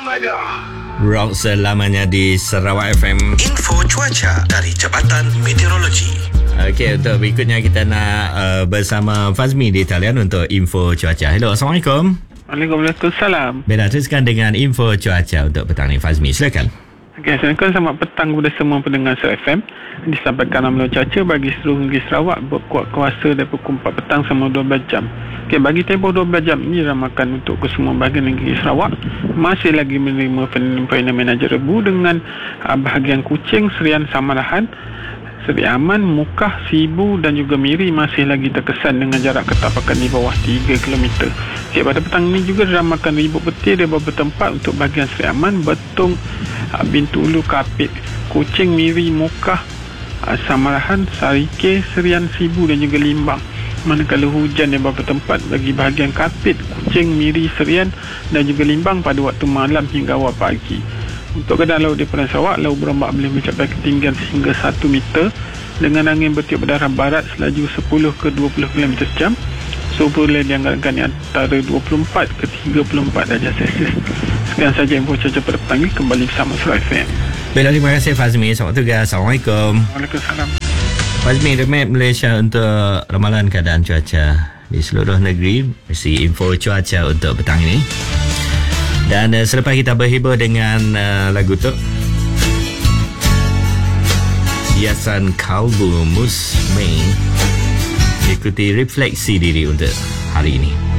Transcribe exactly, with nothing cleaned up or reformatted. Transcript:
selamanya. Rock selamanya di Sarawak F M. Info cuaca dari Jabatan Meteorologi. Okey, untuk berikutnya kita nak uh, bersama Fazmi di talian untuk info cuaca. Hello, Assalamualaikum. Waalaikumsalam. Beda teruskan dengan info cuaca untuk petang ni. Fazmi, silakan. Okay, Assalamualaikum, selamat petang kepada semua pendengar Sarawak F M. Disampaikan amalan cuaca bagi seluruh negeri Sarawak berkuat kuasa dari pukul empat petang selama dua belas jam. Okay, bagi tempoh dua belas jam ini ramakan untuk ke semua bahagian negeri Sarawak masih lagi menerima fenomena jerebu dengan uh, bahagian Kuching, Serian, Samarahan, Seri Aman, Mukah, Sibu dan juga Miri masih lagi terkesan dengan jarak ketapakan di bawah tiga kilometer. Okay, pada petang ini juga diramakan ribut petir di beberapa tempat untuk bahagian Seri Aman, Betung, uh, Bintulu, Kapit, Kuching, Miri, Mukah, uh, Samarahan, Sarike, Serian, Sibu dan juga Limbang. Manakala hujan di beberapa tempat bagi bahagian Kapit, Kuching, Miri, Serian dan juga Limbang pada waktu malam hingga awal pagi. Untuk keadaan laut di Perairan Sarawak, laut berombak boleh mencapai ketinggian sehingga satu meter dengan angin bertiup dari arah barat selaju sepuluh ke dua puluh kilometer sejam. Suhu boleh dianggarkan antara dua puluh empat ke tiga puluh empat darjah Celsius. Sekian saja info cuaca pada petang ini. Kembali bersama Sarawak F M. Baiklah, terima kasih Fazmi. Selamat tugas. Assalamualaikum. Waalaikumsalam. Fazmi, The Map Malaysia untuk ramalan keadaan cuaca di seluruh negeri. Mesti info cuaca untuk petang ini. Dan uh, selepas kita berhibur dengan uh, lagu tu, hiasan kalbu Musme, ikuti refleksi diri untuk hari ini.